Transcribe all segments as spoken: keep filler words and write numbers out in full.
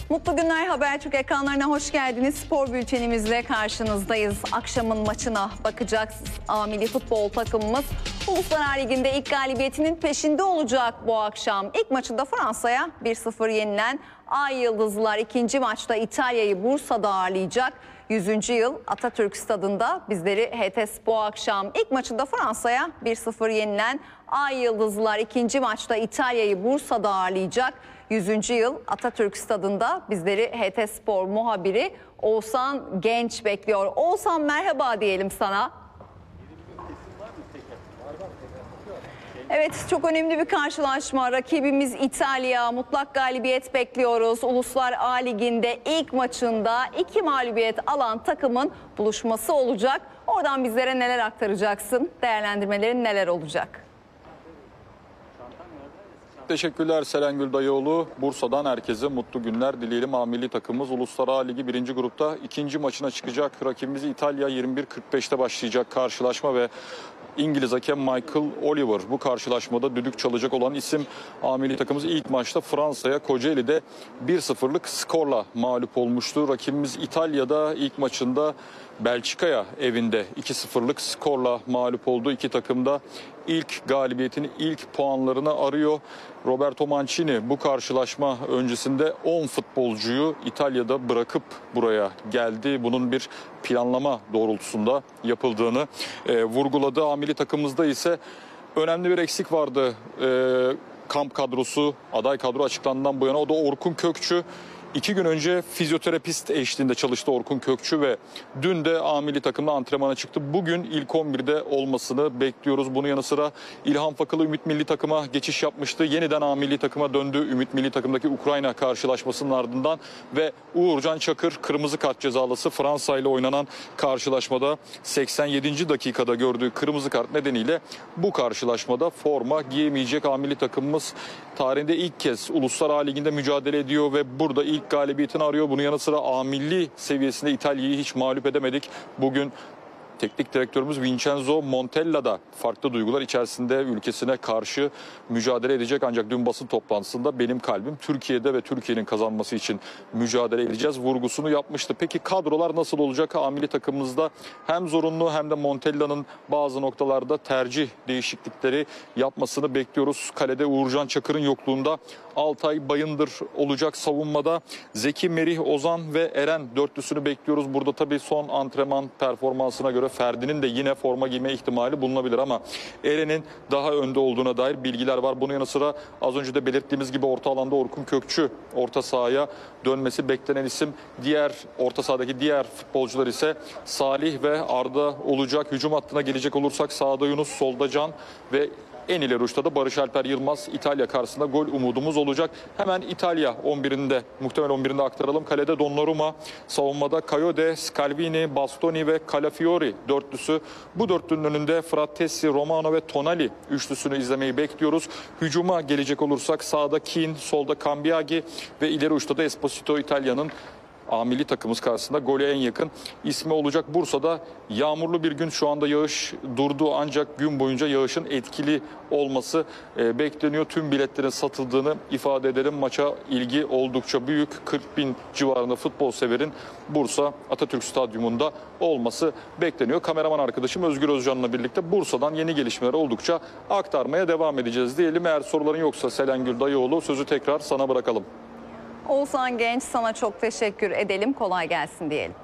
Mutlu günler, Habertürk ekranlarına hoş geldiniz. Spor bültenimizle karşınızdayız. Akşamın maçına bakacağız. A milli futbol takımımız Uluslar Ligi'nde ilk galibiyetinin peşinde olacak bu akşam. İlk maçında Fransa'ya bir sıfır yenilen Ay Yıldızlılar ikinci maçta İtalya'yı Bursa'da ağırlayacak. yüzüncü yıl Atatürk Stadı'nda bizleri H T S bu akşam ilk maçında Fransa'ya bir sıfır yenilen Ay Yıldızlılar ikinci maçta İtalya'yı Bursa'da ağırlayacak. yüzüncü yıl Atatürk Stadı'nda bizleri H T Spor muhabiri Oğuzhan Genç bekliyor. Oğuzhan, merhaba diyelim sana. Evet, çok önemli bir karşılaşma. Rakibimiz İtalya. Mutlak galibiyet bekliyoruz. Uluslar A Ligi'nde ilk maçında iki mağlubiyet alan takımın buluşması olacak. Oradan bizlere neler aktaracaksın? Değerlendirmelerin neler olacak? Teşekkürler Selengül Dayıoğlu. Bursa'dan herkese mutlu günler dileyelim. A milli takımımız Uluslar A Ligi birinci grupta ikinci maçına çıkacak. Rakibimiz İtalya. yirmi bir kırk beşte başlayacak karşılaşma ve İngiliz hakem Michael Oliver bu karşılaşmada düdük çalacak olan isim. A milli takımımız ilk maçta Fransa'ya Kocaeli'de bir sıfırlık skorla mağlup olmuştu. Rakibimiz İtalya'da ilk maçında Belçika'ya evinde iki sıfırlık skorla mağlup oldu. İki takım da ilk galibiyetini, ilk puanlarını arıyor. Roberto Mancini bu karşılaşma öncesinde on futbolcuyu İtalya'da bırakıp buraya geldi. Bunun bir planlama doğrultusunda yapıldığını e, vurguladı. A milli takımımızda ise önemli bir eksik vardı. E, kamp kadrosu, aday kadro açıklandığından bu yana, o da Orkun Kökçü. İki gün önce fizyoterapist eşliğinde çalıştı Orkun Kökçü ve dün de A milli takımda antrenmana çıktı. Bugün ilk on birde olmasını bekliyoruz. Bunun yanı sıra İlhan Fakılı Ümit milli takıma geçiş yapmıştı. Yeniden A milli takıma döndü. Ümit milli takımdaki Ukrayna karşılaşmasının ardından ve Uğurcan Çakır kırmızı kart cezalısı Fransa ile oynanan karşılaşmada seksen yedinci dakikada gördüğü kırmızı kart nedeniyle bu karşılaşmada forma giyemeyecek. A milli takımımız tarihinde ilk kez Uluslar A Ligi'nde mücadele ediyor ve burada ilk galibiyetini arıyor. Bunun yanı sıra A milli seviyesinde İtalya'yı hiç mağlup edemedik. Bugün teknik direktörümüz Vincenzo Montella da farklı duygular içerisinde ülkesine karşı mücadele edecek. Ancak dün basın toplantısında benim kalbim Türkiye'de ve Türkiye'nin kazanması için mücadele edeceğiz vurgusunu yapmıştı. Peki kadrolar nasıl olacak? A milli takımımızda hem zorunlu hem de Montella'nın bazı noktalarda tercih değişiklikleri yapmasını bekliyoruz. Kalede Uğurcan Çakır'ın yokluğunda Altay Bayındır olacak savunmada. Zeki, Merih, Ozan ve Eren dörtlüsünü bekliyoruz. Burada tabii son antrenman performansına göre Ferdi'nin de yine forma giyme ihtimali bulunabilir ama Eren'in daha önde olduğuna dair bilgiler var. Bunun yanı sıra az önce de belirttiğimiz gibi orta alanda Orkun Kökçü orta sahaya dönmesi beklenen isim. Diğer orta sahadaki diğer futbolcular ise Salih ve Arda olacak. Hücum hattına gelecek olursak sağda Yunus, solda Can ve en ileri uçta da Barış Alper Yılmaz. İtalya karşısında gol umudumuz olacak. Hemen İtalya on birinde, muhtemel on birinde aktaralım. Kalede Donnarumma, savunmada Kayode, Scalvini, Bastoni ve Calafiori dörtlüsü. Bu dörtlünün önünde Frattesi, Romano ve Tonali üçlüsünü izlemeyi bekliyoruz. Hücuma gelecek olursak sağda Keane, solda Cambiagi ve ileri uçta da Esposito. İtalya'nın A milli takımımız karşısında gole en yakın ismi olacak. Bursa'da yağmurlu bir gün, şu anda yağış durdu ancak gün boyunca yağışın etkili olması e, bekleniyor. Tüm biletlerin satıldığını ifade edelim. Maça ilgi oldukça büyük. kırk bin civarında futbol severin Bursa Atatürk Stadyumunda olması bekleniyor. Kameraman arkadaşım Özgür Özcan'la birlikte Bursa'dan yeni gelişmeler oldukça aktarmaya devam edeceğiz diyelim. Eğer soruların yoksa Selengül Dayıoğlu, sözü tekrar sana bırakalım. Oğuzhan Genç, sana çok teşekkür edelim. Kolay gelsin diyelim.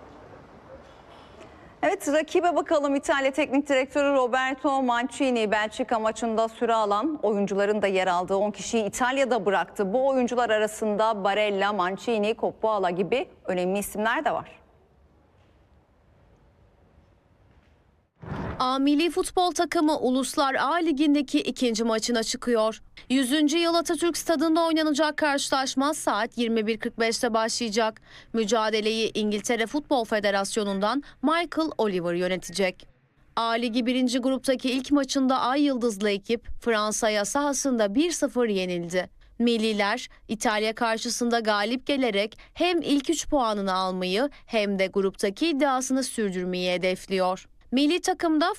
Evet, rakibe bakalım. İtalya Teknik Direktörü Roberto Mancini Belçika maçında süre alan oyuncuların da yer aldığı on kişiyi İtalya'da bıraktı. Bu oyuncular arasında Barella, Mancini, Coppola gibi önemli isimler de var. A milli futbol takımı Uluslar A Ligi'ndeki ikinci maçına çıkıyor. yüzüncü yıl Atatürk Stadı'nda oynanacak karşılaşma saat yirmi bir kırk beşte başlayacak. Mücadeleyi İngiltere Futbol Federasyonu'ndan Michael Oliver yönetecek. A Ligi birinci gruptaki ilk maçında Ay Yıldızlı ekip Fransa'ya sahasında bir sıfır yenildi. Milliler İtalya karşısında galip gelerek hem ilk üç puanını almayı hem de gruptaki iddiasını sürdürmeyi hedefliyor. Milli takımda